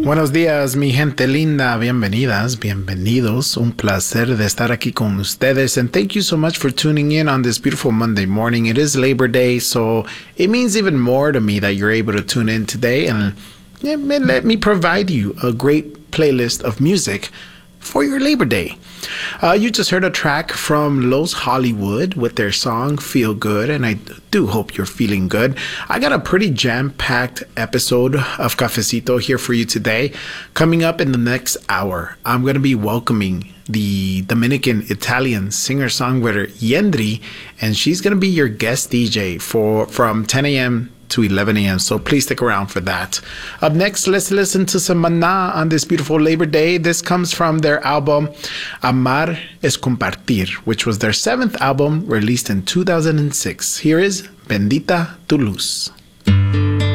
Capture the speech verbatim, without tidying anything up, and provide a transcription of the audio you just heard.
Buenos días, mi gente linda. Bienvenidas, bienvenidos. Un placer de estar aquí con ustedes. And thank you so much for tuning in on this beautiful Monday morning. It is Labor Day, so it means even more to me that you're able to tune in today. And let me provide you a great playlist of music for your Labor Day. Uh, you just heard a track from Los Hollywood with their song Feel Good, and I do hope you're feeling good. I got a pretty jam-packed episode of Cafecito here for you today. Coming up in the next hour, I'm going to be welcoming the Dominican-Italian singer-songwriter Yendri, and she's going to be your guest D J for from ten a.m. to eleven a.m. So please stick around for that. Up next, let's listen to some Maná on this beautiful Labor Day. This comes from their album Amar es Compartir, which was their seventh album released in two thousand six. Here is Bendita Tu Luz.